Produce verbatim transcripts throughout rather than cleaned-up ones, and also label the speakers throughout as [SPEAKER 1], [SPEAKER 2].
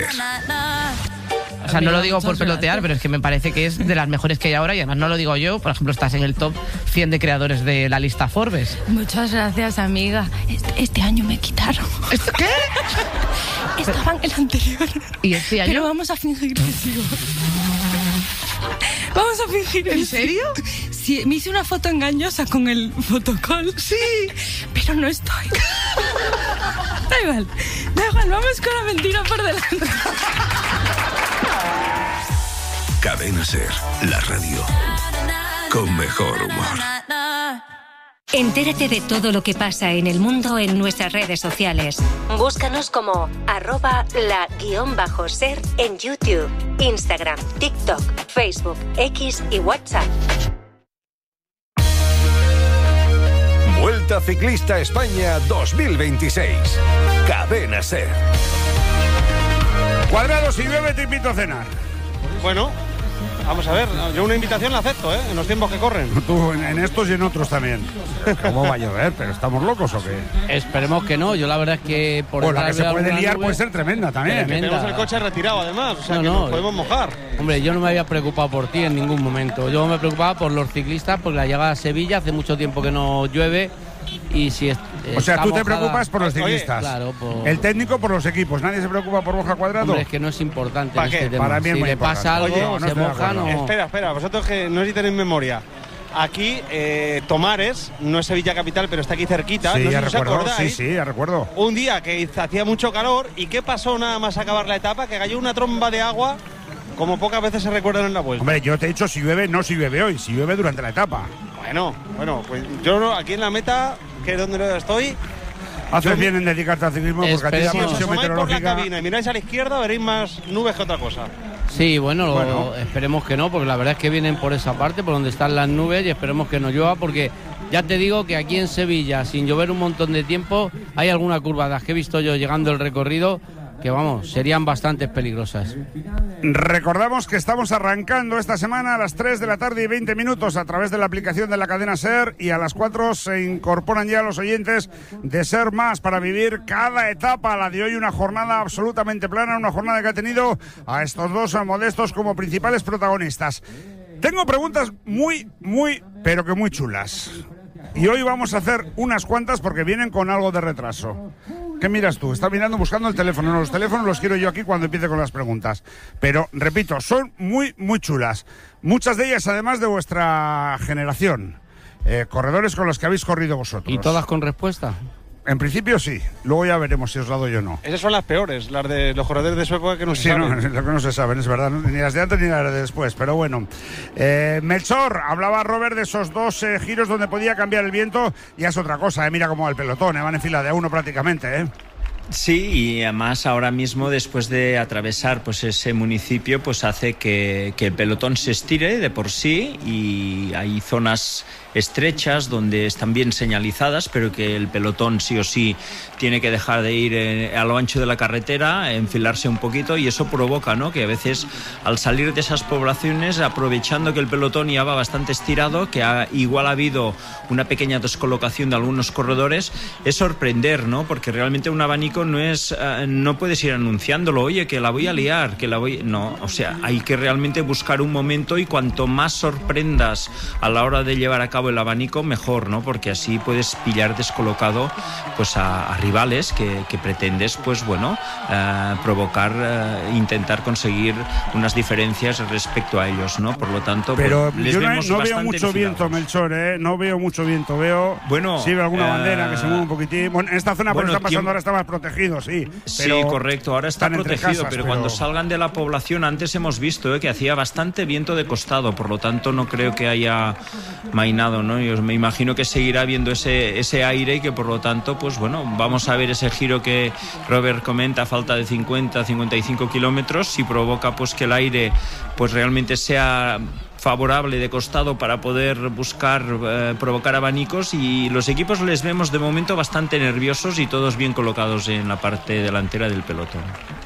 [SPEAKER 1] Ser.
[SPEAKER 2] O sea, no lo digo por pelotear, pero es que me parece que es de las mejores que hay ahora y además no lo digo yo. Por ejemplo, estás en el top cien de creadores de la lista Forbes.
[SPEAKER 3] Muchas gracias, amiga. Este, este año me quitaron.
[SPEAKER 2] ¿Qué?
[SPEAKER 3] Estaba en el anterior.
[SPEAKER 2] ¿Y este año?
[SPEAKER 3] Pero vamos a fingir que sigo. Vamos a fingir.
[SPEAKER 2] ¿En serio?
[SPEAKER 3] Sí, me hice una foto engañosa con el fotocall.
[SPEAKER 2] Sí.
[SPEAKER 3] Pero no estoy. Da igual. Da igual, vamos con la mentira por delante.
[SPEAKER 1] Cadena Ser, la radio con mejor humor.
[SPEAKER 4] Entérate de todo lo que pasa en el mundo en nuestras redes sociales. Búscanos como arroba la guión bajo ser en YouTube, Instagram, TikTok, Facebook, X y WhatsApp.
[SPEAKER 1] Vuelta Ciclista España dos mil veintiséis. Cadena Ser.
[SPEAKER 5] Cuadrado, si llueve te invito a cenar.
[SPEAKER 6] Bueno, vamos a ver, yo una invitación la acepto, ¿eh? En los tiempos que corren.
[SPEAKER 5] Tú en, en estos y en otros también. ¿Cómo va a llover? ¿Pero estamos locos o qué?
[SPEAKER 7] Esperemos que no, yo la verdad es que por
[SPEAKER 5] Pues la que se puede liar
[SPEAKER 7] nube,
[SPEAKER 5] puede ser tremenda también.
[SPEAKER 7] Tremenda.
[SPEAKER 6] Tenemos el coche retirado además, o sea
[SPEAKER 7] No,
[SPEAKER 6] que
[SPEAKER 7] no.
[SPEAKER 6] nos podemos mojar.
[SPEAKER 7] Hombre, yo no me había preocupado por ti en ningún momento. Yo me preocupaba por los ciclistas, porque la llegada a Sevilla hace mucho tiempo que no llueve. Y si es,
[SPEAKER 5] O sea, tú te
[SPEAKER 7] mojada,
[SPEAKER 5] preocupas por los ciclistas.
[SPEAKER 7] Oye, claro, por...
[SPEAKER 5] El técnico por los equipos. Nadie se preocupa por Borja Cuadrado.
[SPEAKER 7] Hombre, es que no es importante
[SPEAKER 6] ¿Para
[SPEAKER 7] en
[SPEAKER 6] qué?
[SPEAKER 7] este tema.
[SPEAKER 5] Para mí es
[SPEAKER 7] si
[SPEAKER 5] muy
[SPEAKER 7] le
[SPEAKER 5] importante.
[SPEAKER 7] pasa algo,
[SPEAKER 5] Oye, no, no
[SPEAKER 7] se
[SPEAKER 5] estoy de
[SPEAKER 7] moja,
[SPEAKER 5] acuerdo.
[SPEAKER 7] no...
[SPEAKER 6] Espera, espera, vosotros que no sé si tenéis memoria. Aquí, eh, Tomares, no es Sevilla capital, pero está aquí cerquita.
[SPEAKER 5] Sí,
[SPEAKER 6] no sé
[SPEAKER 5] ya
[SPEAKER 6] si os
[SPEAKER 5] recuerdo.
[SPEAKER 6] acordáis.
[SPEAKER 5] Sí, sí, ya recuerdo.
[SPEAKER 6] Un día que hizo- hacía mucho calor, ¿y qué pasó nada más acabar la etapa? Que cayó una tromba de agua, como pocas veces se recuerdan en la vuelta.
[SPEAKER 5] Hombre, yo te he dicho si llueve, no si llueve hoy, si llueve durante la etapa.
[SPEAKER 6] Bueno, bueno, pues yo no- aquí en la meta, que es donde estoy,
[SPEAKER 5] Haces
[SPEAKER 6] Yo-
[SPEAKER 5] bien en dedicarte al ciclismo porque a ti la
[SPEAKER 7] Esperemos.
[SPEAKER 6] si os
[SPEAKER 5] previsión
[SPEAKER 6] asomáis por la
[SPEAKER 5] meteorológica...
[SPEAKER 6] cabina y miráis a la izquierda, veréis más nubes que otra cosa.
[SPEAKER 7] Sí, bueno, lo-
[SPEAKER 5] Bueno.
[SPEAKER 7] esperemos que no, porque la verdad es que vienen por esa parte, por donde están las nubes, y esperemos que no llueva, porque ya te digo que aquí en Sevilla, sin llover un montón de tiempo, hay alguna curva de las que he visto yo llegando el recorrido que, vamos, serían bastante peligrosas.
[SPEAKER 5] Recordamos que estamos arrancando esta semana a las tres de la tarde y veinte minutos a través de la aplicación de la cadena Ser, y a las cuatro se incorporan ya los oyentes de Ser Más para vivir cada etapa. La de hoy, una jornada absolutamente plana, una jornada que ha tenido a estos dos modestos como principales protagonistas. Tengo preguntas muy, muy, pero que muy chulas. Y hoy vamos a hacer unas cuantas porque vienen con algo de retraso. ¿Qué miras tú? Está mirando, buscando el teléfono. No, los teléfonos los quiero yo aquí cuando empiece con las preguntas. Pero, repito, son muy, muy chulas. Muchas de ellas, además, de vuestra generación. Eh, corredores con los que habéis corrido vosotros.
[SPEAKER 7] ¿Y todas con respuesta?
[SPEAKER 5] En principio sí. Luego ya veremos si os la doy o no.
[SPEAKER 6] Esas son las peores, las de los corredores de su época que no se
[SPEAKER 5] Sí, no,
[SPEAKER 6] saben.
[SPEAKER 5] lo que no se saben, es verdad, ¿no? Ni las de antes ni las de después, pero bueno. Eh, Melchor, hablaba Robert de esos dos eh, giros donde podía cambiar el viento, y es otra cosa, eh, mira cómo va el pelotón, eh, van en fila de a uno prácticamente, ¿eh?
[SPEAKER 8] Sí, y además ahora mismo, después de atravesar pues ese municipio, pues hace que, que el pelotón se estire de por sí, y hay zonas estrechas donde están bien señalizadas, pero que el pelotón sí o sí tiene que dejar de ir eh, a lo ancho de la carretera, enfilarse un poquito, y eso provoca, ¿no?, que a veces al salir de esas poblaciones, aprovechando que el pelotón ya va bastante estirado, que ha, igual ha habido una pequeña descolocación de algunos corredores, es sorprender, ¿no?, porque realmente un abanico no es, uh, no puedes ir anunciándolo, oye, que la voy a liar, que la voy... No, o sea, hay que realmente buscar un momento, y cuanto más sorprendas a la hora de llevar a cabo el abanico, mejor, ¿no?, porque así puedes pillar descolocado pues a, a rivales que, que pretendes, pues bueno, uh, provocar, uh, intentar conseguir unas diferencias respecto a ellos, ¿no? Por lo tanto,
[SPEAKER 5] pero
[SPEAKER 8] pues, les
[SPEAKER 5] yo no,
[SPEAKER 8] vemos
[SPEAKER 5] no veo
[SPEAKER 8] bastante
[SPEAKER 5] mucho
[SPEAKER 8] enfilados.
[SPEAKER 5] viento, Melchor, ¿eh? No veo mucho viento, veo...
[SPEAKER 8] Bueno,
[SPEAKER 5] sí, veo alguna
[SPEAKER 8] eh,
[SPEAKER 5] bandera que se mueve un poquitín. Bueno, en esta zona por
[SPEAKER 8] bueno,
[SPEAKER 5] está pasando
[SPEAKER 8] tiempo...
[SPEAKER 5] ahora está más protegido, sí.
[SPEAKER 8] Sí,
[SPEAKER 5] pero
[SPEAKER 8] correcto, ahora está
[SPEAKER 5] están entre
[SPEAKER 8] protegido,
[SPEAKER 5] casas,
[SPEAKER 8] pero,
[SPEAKER 5] pero
[SPEAKER 8] cuando salgan de la población, antes hemos visto eh, que hacía bastante viento de costado, por lo tanto no creo que haya mainado, ¿no? Yo me imagino que seguirá viendo ese, ese aire, y que por lo tanto, pues bueno, vamos a ver ese giro que Robert comenta, a falta de cincuenta, cincuenta y cinco kilómetros, si provoca pues que el aire pues realmente sea favorable de costado para poder buscar eh, provocar abanicos, y los equipos les vemos de momento bastante nerviosos y todos bien colocados en la parte delantera del pelotón.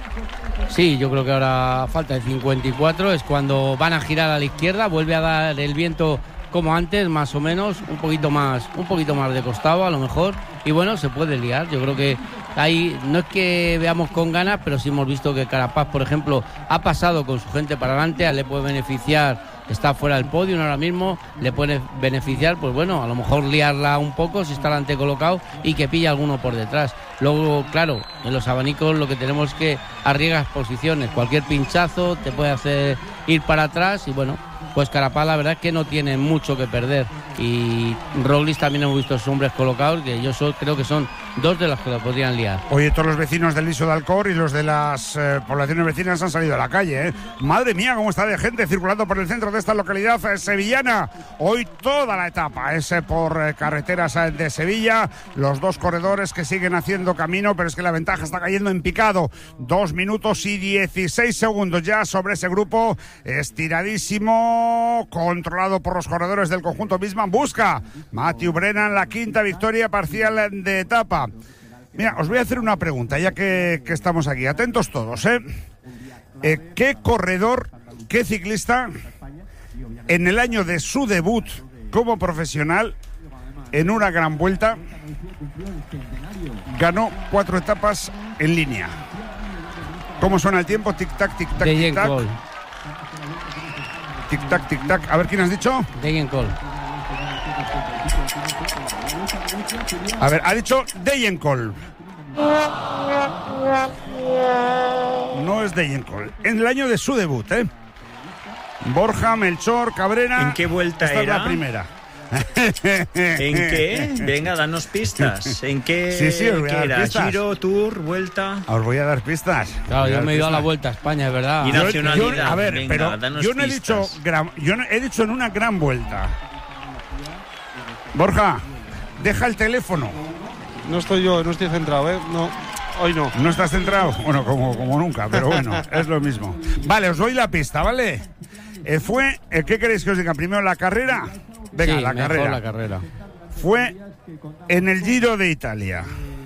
[SPEAKER 7] Sí, yo creo que ahora falta el cincuenta y cuatro, es cuando van a girar a la izquierda, vuelve a dar el viento como antes, más o menos, un poquito más, un poquito más de costado a lo mejor, y bueno, se puede liar. Yo creo que ahí no es que veamos con ganas, pero sí hemos visto que Carapaz, por ejemplo, ha pasado con su gente para adelante, le puede beneficiar. Está fuera del podio ahora mismo, le puede beneficiar, pues bueno, a lo mejor liarla un poco si está delante colocado y que pilla alguno por detrás. Luego, claro, en los abanicos lo que tenemos es que arriesgas posiciones, cualquier pinchazo te puede hacer ir para atrás y bueno, pues Carapaz la verdad es que no tiene mucho que perder. Y Roglic también hemos visto sus hombres colocados, que yo so, creo que son dos de los que lo podrían liar.
[SPEAKER 5] Oye, todos los vecinos del Liso de Alcor y los de las eh, poblaciones vecinas han salido a la calle, ¿eh? Madre mía, cómo está de gente circulando por el centro de esta localidad eh, sevillana. Hoy toda la etapa es eh, por eh, carreteras eh, de Sevilla. Los dos corredores que siguen haciendo camino, pero es que la ventaja está cayendo en picado. Dos minutos y dieciséis segundos ya sobre ese grupo. Estiradísimo, controlado por los corredores del conjunto Bisman. Busca Matthew Brennan la quinta victoria parcial de etapa. Mira, os voy a hacer una pregunta, ya que, que estamos aquí. Atentos todos, ¿eh? ¿eh? ¿Qué corredor, qué ciclista, en el año de su debut como profesional, en una gran vuelta, ganó cuatro etapas en línea? ¿Cómo suena el tiempo? Tic-tac, tic-tac, tic-tac. Tic-tac, tic-tac. A ver, ¿quién has dicho?
[SPEAKER 7] Degenkolb.
[SPEAKER 5] A ver, ha dicho Degenkolb. No es Degenkolb. En el año de su debut, ¿eh? Borja, Melchor, Cabrera.
[SPEAKER 8] ¿En qué vuelta
[SPEAKER 5] Esta
[SPEAKER 8] era?
[SPEAKER 5] Es la primera.
[SPEAKER 8] ¿En qué? Venga, danos pistas. ¿En qué,
[SPEAKER 5] sí, sí, os voy a
[SPEAKER 8] qué
[SPEAKER 5] dar
[SPEAKER 8] era?
[SPEAKER 5] pistas.
[SPEAKER 8] ¿Giro, Tour, vuelta?
[SPEAKER 5] Os voy a dar pistas.
[SPEAKER 7] Claro, yo me he ido a la
[SPEAKER 5] pistas.
[SPEAKER 7] Vuelta a España, es verdad.
[SPEAKER 8] Y
[SPEAKER 5] Yo-
[SPEAKER 8] nacionalidad.
[SPEAKER 5] yo- a ver,
[SPEAKER 8] Venga,
[SPEAKER 5] pero
[SPEAKER 8] danos
[SPEAKER 5] yo no he
[SPEAKER 8] pistas.
[SPEAKER 5] dicho gran, yo no he dicho en una gran vuelta. Borja, deja el teléfono.
[SPEAKER 6] No estoy yo, no estoy centrado, ¿eh? No, hoy no.
[SPEAKER 5] ¿No estás centrado? Bueno, como, como nunca, pero bueno, es lo mismo. Vale, os doy la pista, ¿vale? Eh, fue, eh, ¿qué queréis que os diga? Primero la carrera. Venga,
[SPEAKER 7] Sí,
[SPEAKER 5] la
[SPEAKER 7] mejor
[SPEAKER 5] carrera.
[SPEAKER 7] la carrera.
[SPEAKER 5] Fue en el Giro de Italia.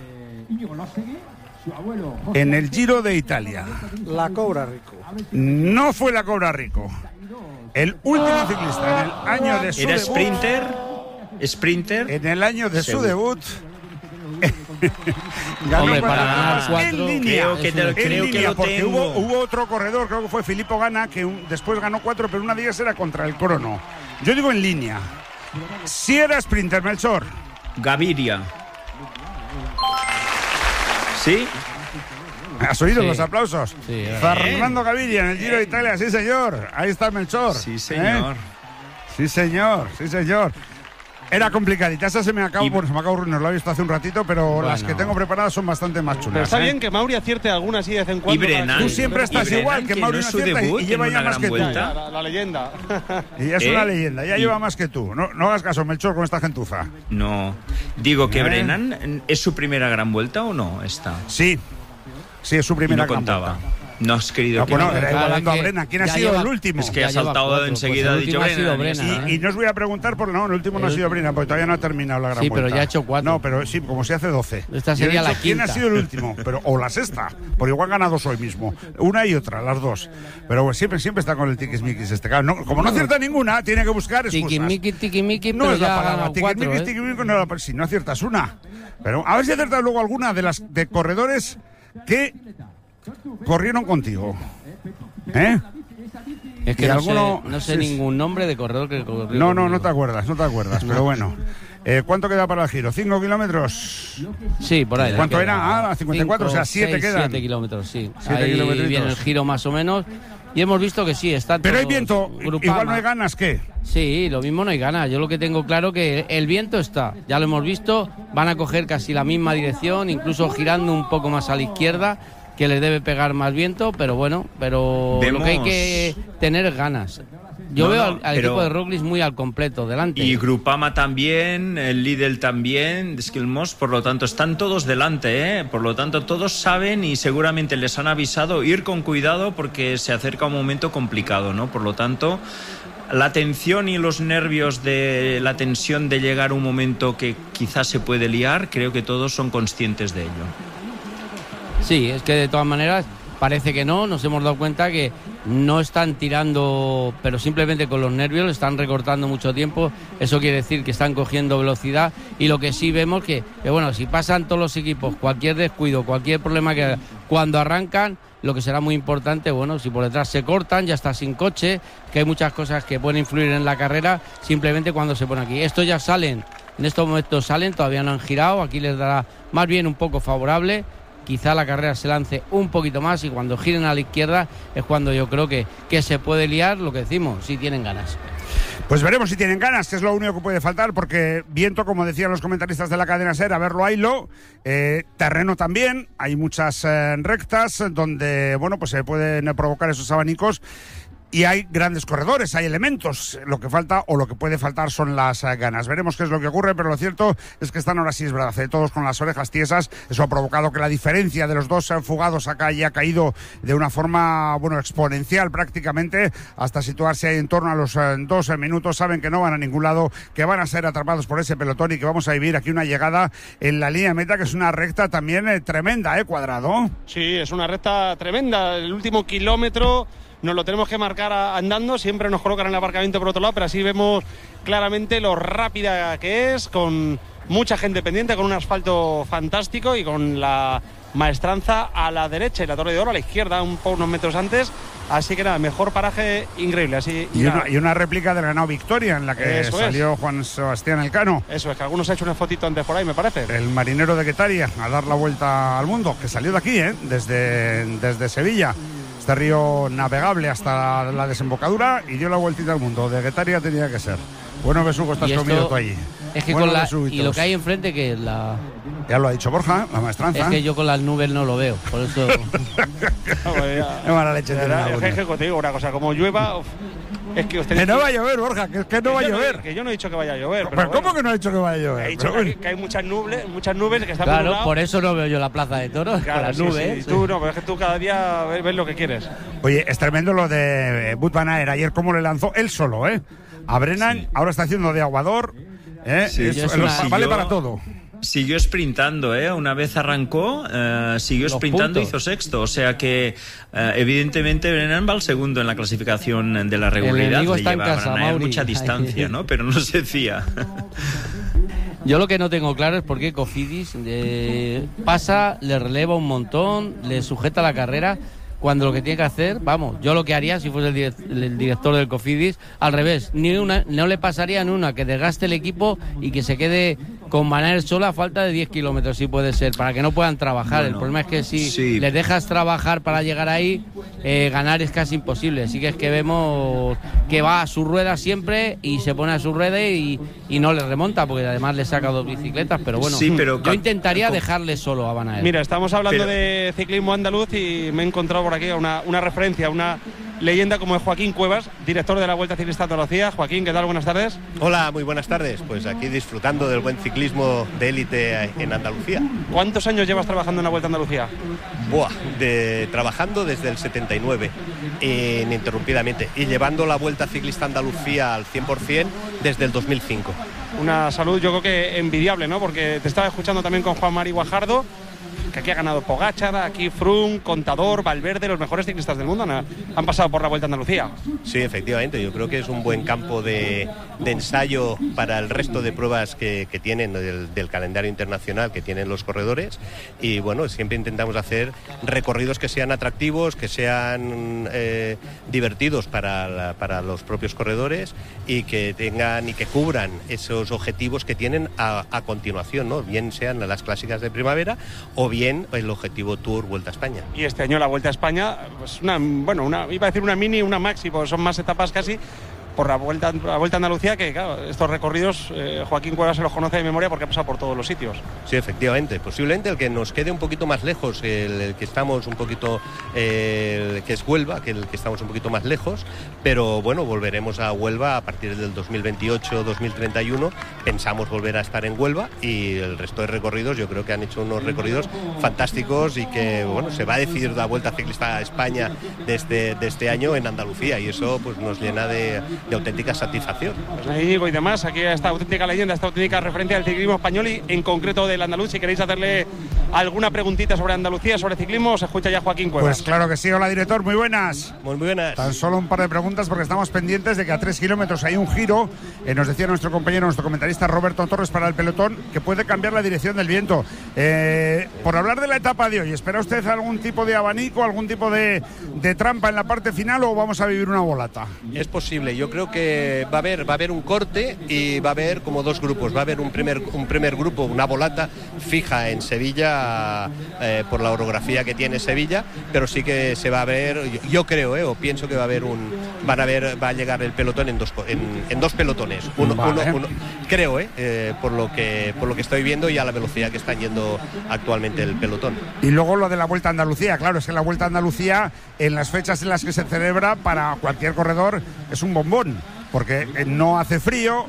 [SPEAKER 5] En el Giro de Italia.
[SPEAKER 6] La Cobra Rico.
[SPEAKER 5] No fue la Cobra Rico. El último ciclista en el año de su
[SPEAKER 8] ¿Era
[SPEAKER 5] debut.
[SPEAKER 8] sprinter? ¿Sprinter?
[SPEAKER 5] En el año de su
[SPEAKER 8] Seguro.
[SPEAKER 5] debut.
[SPEAKER 7] Hombre, para
[SPEAKER 5] cuatro
[SPEAKER 7] ganar
[SPEAKER 5] etapas
[SPEAKER 7] cuatro,
[SPEAKER 5] en línea,
[SPEAKER 8] creo que te-
[SPEAKER 5] en
[SPEAKER 8] creo que
[SPEAKER 5] línea,
[SPEAKER 8] lo
[SPEAKER 5] porque
[SPEAKER 8] tengo.
[SPEAKER 5] hubo, hubo otro corredor, creo que fue Filippo Ganna, que un- después ganó cuatro, pero una de ellas era contra el crono. Yo digo en línea. Si era sprinter, Melchor.
[SPEAKER 8] Gaviria. ¿Sí?
[SPEAKER 5] ¿Has oído
[SPEAKER 7] Sí.
[SPEAKER 5] los aplausos?
[SPEAKER 7] Sí, eh.
[SPEAKER 5] Fernando Gaviria en el Giro de Italia, sí señor. Ahí está Melchor.
[SPEAKER 8] Sí,
[SPEAKER 5] ¿Eh?
[SPEAKER 8] señor.
[SPEAKER 5] Sí señor, sí señor. Era complicadita, esa se me acabó,
[SPEAKER 8] Y-
[SPEAKER 5] bueno, se me acabó, nos lo he visto hace un ratito, pero
[SPEAKER 7] Bueno.
[SPEAKER 5] las que tengo preparadas son bastante más chulas.
[SPEAKER 6] Pero está
[SPEAKER 5] ¿eh?
[SPEAKER 6] bien que Mauri acierte alguna así de vez en cuando.
[SPEAKER 8] Y Brennan.
[SPEAKER 5] Tú siempre estás
[SPEAKER 8] Y Brennan,
[SPEAKER 5] igual, que
[SPEAKER 8] que
[SPEAKER 5] Mauri
[SPEAKER 8] no
[SPEAKER 5] no
[SPEAKER 8] es su
[SPEAKER 5] acierta y-
[SPEAKER 8] debut
[SPEAKER 5] y
[SPEAKER 8] en
[SPEAKER 5] lleva
[SPEAKER 8] una
[SPEAKER 5] ya más
[SPEAKER 8] gran
[SPEAKER 5] que tú.
[SPEAKER 8] vuelta.
[SPEAKER 6] La, la leyenda.
[SPEAKER 5] Y ya es
[SPEAKER 8] ¿Eh?
[SPEAKER 5] una leyenda, ya
[SPEAKER 8] Y-
[SPEAKER 5] lleva más que tú. No, no hagas caso, Melchor, con esta gentuza.
[SPEAKER 8] No. Digo que
[SPEAKER 5] ¿Eh?
[SPEAKER 8] Brennan, ¿es su primera gran vuelta o no? Esta.
[SPEAKER 5] Sí, sí, es su
[SPEAKER 8] Y
[SPEAKER 5] primera
[SPEAKER 8] no
[SPEAKER 5] gran
[SPEAKER 8] contaba.
[SPEAKER 5] vuelta.
[SPEAKER 8] No has querido
[SPEAKER 5] No,
[SPEAKER 8] que
[SPEAKER 5] bueno,
[SPEAKER 8] no.
[SPEAKER 5] era
[SPEAKER 7] Claro,
[SPEAKER 5] igualando
[SPEAKER 7] es
[SPEAKER 5] a
[SPEAKER 7] que
[SPEAKER 5] Brennan. ¿Quién ha
[SPEAKER 7] ya
[SPEAKER 5] sido
[SPEAKER 7] lleva-
[SPEAKER 5] el último?
[SPEAKER 8] Es que
[SPEAKER 7] Ya
[SPEAKER 8] ha
[SPEAKER 7] lleva
[SPEAKER 8] saltado
[SPEAKER 7] cuatro,
[SPEAKER 8] enseguida,
[SPEAKER 7] pues el
[SPEAKER 8] ha dicho
[SPEAKER 7] último ha sido
[SPEAKER 8] Brennan.
[SPEAKER 7] Brennan,
[SPEAKER 5] Y, y no os voy a preguntar por no, el último no ha
[SPEAKER 7] El-
[SPEAKER 5] sido Brennan, porque todavía no ha terminado la gran
[SPEAKER 7] Sí, pero
[SPEAKER 5] vuelta.
[SPEAKER 7] ya ha hecho cuatro.
[SPEAKER 5] No, pero sí, como si hace doce.
[SPEAKER 7] Esta
[SPEAKER 5] Yo he
[SPEAKER 7] sería
[SPEAKER 5] dicho,
[SPEAKER 7] la
[SPEAKER 5] ¿quién ha
[SPEAKER 7] quinta.
[SPEAKER 5] sido el último? Pero, o la sexta, por igual gana dos hoy mismo. Una y otra, las dos. Pero bueno, siempre, siempre está con el tiquismiquis este. Claro, no, como no acierta ninguna, tiene que buscar excusas.
[SPEAKER 7] Tiquimiqui, tiquimiqui,
[SPEAKER 5] No
[SPEAKER 7] pero
[SPEAKER 5] es la
[SPEAKER 7] ya ha
[SPEAKER 5] palabra.
[SPEAKER 7] ganado cuatro,
[SPEAKER 5] Tiquismiquis,
[SPEAKER 7] ¿eh?
[SPEAKER 5] tiquismiquis, no, pero si no aciertas una. Pero a ver si aciertas luego alguna de las de corredores que corrieron contigo. ¿Eh?
[SPEAKER 7] Es que
[SPEAKER 5] Y
[SPEAKER 7] no
[SPEAKER 5] alguno-
[SPEAKER 7] sé, no sé
[SPEAKER 5] sí,
[SPEAKER 7] ningún nombre de corredor que corrió
[SPEAKER 5] No, no,
[SPEAKER 7] conmigo.
[SPEAKER 5] no te acuerdas, no te acuerdas, pero bueno. Eh, ¿Cuánto queda para el giro? ¿Cinco kilómetros?
[SPEAKER 7] Sí, por ahí.
[SPEAKER 5] ¿Cuánto
[SPEAKER 7] queda
[SPEAKER 5] era? Ah, cincuenta y cuatro, o sea, siete
[SPEAKER 7] seis,
[SPEAKER 5] quedan.
[SPEAKER 7] siete kilómetros, sí.
[SPEAKER 5] Siete
[SPEAKER 7] Ahí
[SPEAKER 5] kilometritos.
[SPEAKER 7] viene el giro más o menos. Y hemos visto que sí, está
[SPEAKER 5] Pero hay
[SPEAKER 7] todos
[SPEAKER 5] viento,
[SPEAKER 7] Grupama.
[SPEAKER 5] igual no hay ganas, ¿qué?
[SPEAKER 7] Sí, lo mismo no hay ganas. Yo lo que tengo claro que el viento está, ya lo hemos visto, van a coger casi la misma dirección, incluso girando un poco más a la izquierda, que les debe pegar más viento, pero bueno, pero
[SPEAKER 8] Vemos-
[SPEAKER 7] lo que hay que tener es ganas. Yo
[SPEAKER 8] No,
[SPEAKER 7] veo
[SPEAKER 8] no,
[SPEAKER 7] al, al
[SPEAKER 8] pero-
[SPEAKER 7] equipo de Roglic muy al completo, delante.
[SPEAKER 8] Y Grupama también, el Lidl también, Skilmos, por lo tanto están todos delante, ¿eh? Por lo tanto todos saben y seguramente les han avisado ir con cuidado porque se acerca un momento complicado, ¿no? Por lo tanto, la tensión y los nervios de la tensión de llegar a un momento que quizás se puede liar, creo que todos son conscientes de ello.
[SPEAKER 7] Sí, es que de todas maneras parece que no, nos hemos dado cuenta que no están tirando, pero simplemente con los nervios, están recortando mucho tiempo, eso quiere decir que están cogiendo velocidad, y lo que sí vemos que, que bueno, si pasan todos los equipos, cualquier descuido, cualquier problema que cuando arrancan, lo que será muy importante, bueno, si por detrás se cortan, ya está sin coche, que hay muchas cosas que pueden influir en la carrera, simplemente cuando se pone aquí. Estos ya salen, en estos momentos salen, todavía no han girado, aquí les dará más bien un poco favorable, quizá la carrera se lance un poquito más y cuando giren a la izquierda es cuando yo creo que, que se puede liar, lo que decimos, si tienen ganas.
[SPEAKER 5] Pues veremos si tienen ganas, que es lo único que puede faltar, porque viento, como decían los comentaristas de la cadena SER, a verlo haylo, eh, terreno también, hay muchas eh, rectas donde, bueno, pues se pueden provocar esos abanicos. Y hay grandes corredores, hay elementos. Lo que falta o lo que puede faltar son las uh, ganas. Veremos qué es lo que ocurre, pero lo cierto es que están ahora sí, es verdad, ¿eh? Todos con las orejas tiesas. Eso ha provocado que la diferencia de los dos uh, fugados acá haya caído de una forma, bueno, exponencial prácticamente, hasta situarse ahí en torno a los uh, dos uh, minutos. Saben que no van a ningún lado, que van a ser atrapados por ese pelotón y que vamos a vivir aquí una llegada en la línea de meta, que es una recta también eh, tremenda, ¿eh, Cuadrado?
[SPEAKER 6] Sí, es una recta tremenda. El último kilómetro nos lo tenemos que marcar andando, siempre nos colocan en el aparcamiento por otro lado, pero así vemos claramente lo rápida que es, con mucha gente pendiente, con un asfalto fantástico y con la maestranza a la derecha y la Torre de Oro a la izquierda, un po unos metros antes. Así que nada, mejor paraje increíble. Así,
[SPEAKER 5] y, una, y una réplica del ganado Victoria, en la que Eso salió es. Juan Sebastián Elcano.
[SPEAKER 6] Eso es, que algunos ha hecho una fotito antes por ahí, me parece.
[SPEAKER 5] El marinero de Guetaria, a dar la vuelta al mundo, que salió de aquí, ¿eh? desde, desde Sevilla. Este río navegable hasta la desembocadura y dio la vueltita al mundo. De Guetaria tenía que ser. Bueno, Besugo, estás conmigo tú allí.
[SPEAKER 7] Es que
[SPEAKER 5] bueno,
[SPEAKER 7] con la, y lo que hay enfrente, que es la...
[SPEAKER 5] Ya lo ha dicho Borja, la maestranza.
[SPEAKER 7] Es que yo con las nubes no lo veo, por eso...
[SPEAKER 5] Qué mala leche tiene.
[SPEAKER 6] Es que te digo una cosa, como llueva... Uf, es que,
[SPEAKER 5] que no va a llover, Borja, que es que no
[SPEAKER 6] que
[SPEAKER 5] va a llover.
[SPEAKER 6] No, que yo no he dicho que vaya a llover.
[SPEAKER 5] Pero,
[SPEAKER 6] pero
[SPEAKER 5] ¿cómo
[SPEAKER 6] bueno,
[SPEAKER 5] que no ha dicho que vaya a llover?
[SPEAKER 6] He dicho que, que hay muchas nubes, muchas nubes que están
[SPEAKER 7] Claro,
[SPEAKER 6] nublados.
[SPEAKER 7] Por eso no veo yo la plaza de toros,
[SPEAKER 6] claro,
[SPEAKER 7] con las
[SPEAKER 6] sí,
[SPEAKER 7] nubes.
[SPEAKER 6] Sí, sí. Tú no, pero es que tú cada día ves, ves lo que quieres.
[SPEAKER 5] Oye, es tremendo lo de Wout van Aert. Ayer cómo le lanzó él solo, ¿eh? A Brennan, sí. Ahora está haciendo de aguador. ¿eh?
[SPEAKER 8] Sí,
[SPEAKER 5] es, es
[SPEAKER 8] una,
[SPEAKER 5] vale siguió, para todo.
[SPEAKER 8] Siguió sprintando, ¿eh? Una vez arrancó, eh, siguió Los sprintando y hizo sexto. O sea que, eh, evidentemente, Brennan va al segundo en la clasificación de la regularidad. Le lleva a Van Aert mucha distancia, ¿no? Pero no se fía.
[SPEAKER 7] Yo lo que no tengo claro es por qué Cofidis eh, pasa, le releva un montón, le sujeta la carrera, cuando lo que tiene que hacer, vamos, yo lo que haría si fuese el, direct, el director del Cofidis, al revés, ni una, no le pasaría ni una que desgaste el equipo y que se quede con Van Aert sola a falta de diez kilómetros, si puede ser, para que no puedan trabajar. Bueno, el problema es que si sí. les dejas trabajar para llegar ahí, eh, ganar es casi imposible. Así que es que vemos que va a su rueda siempre y se pone a su rueda y, y no le remonta, porque además le saca dos bicicletas, pero bueno,
[SPEAKER 8] sí, pero
[SPEAKER 7] yo intentaría dejarle solo a Van Aert.
[SPEAKER 6] Mira, estamos hablando
[SPEAKER 8] pero...
[SPEAKER 6] de ciclismo andaluz y me he encontrado por aquí una, una referencia, una leyenda como es Joaquín Cuevas, director de la Vuelta Ciclista Andalucía. Joaquín, ¿qué tal? Buenas tardes.
[SPEAKER 9] Hola, muy buenas tardes. Pues aquí disfrutando del buen ciclismo de élite en Andalucía.
[SPEAKER 6] ¿Cuántos años llevas trabajando en la Vuelta a Andalucía?
[SPEAKER 9] Buah, de, trabajando desde el setenta y nueve, ininterrumpidamente, y llevando la Vuelta Ciclista Andalucía al cien por cien desde el dos mil cinco.
[SPEAKER 6] Una salud, yo creo que envidiable, ¿no? Porque te estaba escuchando también con Juan Mari Guajardo, que aquí ha ganado Pogačar, aquí Froome, Contador, Valverde, los mejores ciclistas del mundo han, han pasado por la Vuelta a Andalucía.
[SPEAKER 9] Sí, efectivamente, yo creo que es un buen campo de, de ensayo para el resto de pruebas que, que tienen del, del calendario internacional que tienen los corredores, y bueno, siempre intentamos hacer recorridos que sean atractivos, que sean eh, divertidos para, la, para los propios corredores y que tengan y que cubran esos objetivos que tienen a, a continuación, ¿no? Bien sean las clásicas de primavera o bien el objetivo Tour Vuelta a España.
[SPEAKER 6] Y este año la Vuelta a España, pues una, bueno, una, iba a decir una mini, una maxi, porque son más etapas casi, por la Vuelta, la vuelta a Andalucía, que claro, estos recorridos eh, Joaquín Cuevas se los conoce de memoria porque ha pasado por todos los sitios.
[SPEAKER 9] Sí, efectivamente, posiblemente el que nos quede un poquito más lejos, el, el que estamos un poquito, eh, el que es Huelva, que el que estamos un poquito más lejos, pero bueno, volveremos a Huelva a partir del dos mil veintiocho dos mil treinta y uno, pensamos volver a estar en Huelva, y el resto de recorridos yo creo que han hecho unos recorridos fantásticos y que bueno, se va a decidir la Vuelta Ciclista a España de este, de este año en Andalucía, y eso pues nos llena de de auténtica satisfacción.
[SPEAKER 6] Pues Íñigo y demás, aquí esta auténtica leyenda, esta auténtica referencia del ciclismo español y en concreto del andaluz. Si queréis hacerle alguna preguntita sobre Andalucía, sobre ciclismo, se escucha ya Joaquín Cuevas.
[SPEAKER 5] Pues claro que sí. Hola, director, muy buenas.
[SPEAKER 9] Muy buenas.
[SPEAKER 5] Tan solo un par de preguntas porque estamos pendientes de que a tres kilómetros hay un giro, eh, nos decía nuestro compañero, nuestro comentarista Roberto Torres para el pelotón, que puede cambiar la dirección del viento. Eh, por hablar de la etapa de hoy, ¿espera usted algún tipo de abanico, algún tipo de, de trampa en la parte final o vamos a vivir una volata?
[SPEAKER 9] Es posible, yo creo que va a haber, va a haber un corte y va a haber como dos grupos. Va a haber un primer, un primer grupo, una volata fija en Sevilla eh, por la orografía que tiene Sevilla, pero sí que se va a ver, yo, yo creo, eh, o pienso que va a haber un, van a ver, va a llegar el pelotón en dos, en, en dos pelotones, uno, vale. uno, uno creo, eh, eh, por lo que, por lo que estoy viendo y a la velocidad que están yendo actualmente el pelotón.
[SPEAKER 5] Y luego lo de la Vuelta a Andalucía, claro, es que la Vuelta a Andalucía en las fechas en las que se celebra para cualquier corredor es un bombón, porque no hace frío.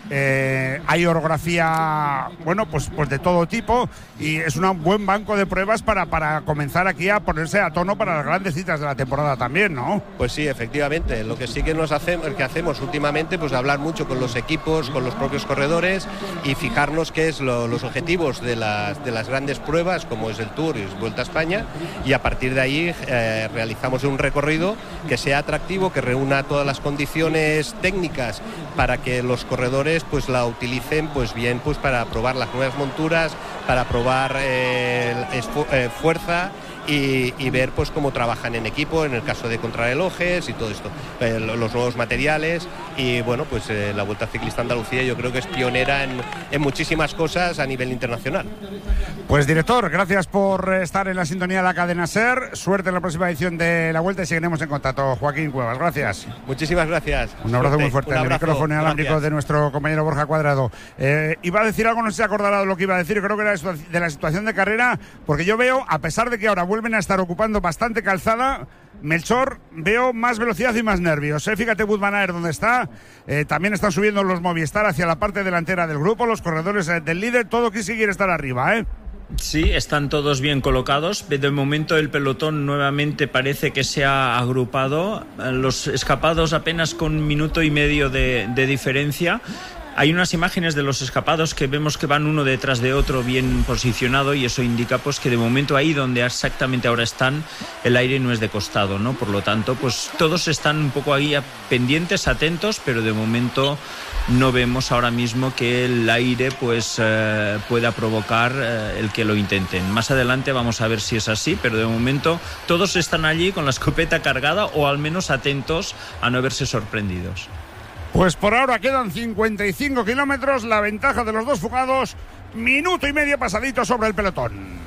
[SPEAKER 5] Eh, hay orografía, bueno, pues, pues de todo tipo y es un buen banco de pruebas para, para comenzar aquí a ponerse a tono para las grandes citas de la temporada también, ¿no?
[SPEAKER 9] Pues sí, efectivamente, lo que sí que nos hacemos, que hacemos últimamente, pues hablar mucho con los equipos, con los propios corredores y fijarnos qué es lo, los objetivos de las, de las grandes pruebas como es el Tour y Vuelta a España, y a partir de ahí eh, realizamos un recorrido que sea atractivo, que reúna todas las condiciones técnicas para que los corredores pues la utilicen pues bien pues para probar las nuevas monturas, para probar eh, eh, fuerza y, y ver pues cómo trabajan en equipo en el caso de contrarrelojes y todo esto, eh, los nuevos materiales y bueno pues eh, la Vuelta Ciclista Andalucía yo creo que es pionera en, en muchísimas cosas a nivel internacional.
[SPEAKER 5] Pues director, gracias por estar en la sintonía de la cadena SER, suerte en la próxima edición de la Vuelta y seguiremos en contacto. Joaquín Cuevas, gracias.
[SPEAKER 9] Muchísimas gracias.
[SPEAKER 5] Un abrazo
[SPEAKER 9] suerte.
[SPEAKER 5] muy fuerte.
[SPEAKER 9] Un
[SPEAKER 5] el micrófono inalámbrico de nuestro compañero Borja Cuadrado. Eh, iba a decir algo, no sé si acordará de lo que iba a decir, creo que era de la situación de carrera, porque yo veo, a pesar de que ahora vuelven a estar ocupando bastante calzada, Melchor, veo más velocidad y más nervios. ¿eh? Fíjate Wout van Aert donde está, eh, también están subiendo los Movistar hacia la parte delantera del grupo, los corredores eh, del líder, todo quiere estar arriba, ¿eh?
[SPEAKER 8] Sí, están todos bien colocados. De momento el pelotón nuevamente parece que se ha agrupado. Los escapados apenas con un minuto y medio de, de diferencia. Hay unas imágenes de los escapados que vemos que van uno detrás de otro bien posicionado y eso indica pues que de momento ahí donde exactamente ahora están el aire no es de costado, ¿no? Por lo tanto, pues todos están un poco ahí pendientes, atentos, pero de momento no vemos ahora mismo que el aire pues eh, pueda provocar eh, el que lo intenten. Más adelante vamos a ver si es así, pero de momento todos están allí con la escopeta cargada o al menos atentos a no verse sorprendidos.
[SPEAKER 5] Pues por ahora quedan cincuenta y cinco kilómetros, la ventaja de los dos fugados, minuto y medio pasadito sobre el pelotón.